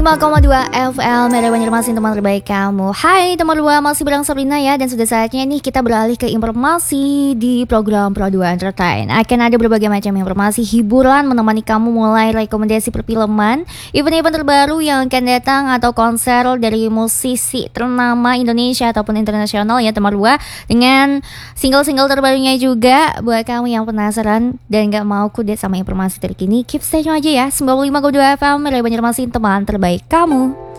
5,2 FL Merah Banjarmasin, teman terbaik kamu. Hai teman dua, masih bareng Sabrina ya. Dan sudah saatnya nih kita beralih ke informasi di program Pro 2 Entertain. Akan ada berbagai macam informasi hiburan menemani kamu, mulai rekomendasi perfilman, event-event terbaru yang akan datang, atau konser dari musisi ternama Indonesia ataupun internasional ya teman dua. Dengan single-single terbarunya juga. Buat kamu yang penasaran dan gak mau kudet sama informasi terkini, keep stay tune aja ya. 95,2 FM Merah Banjarmasin, teman terbaik kamu.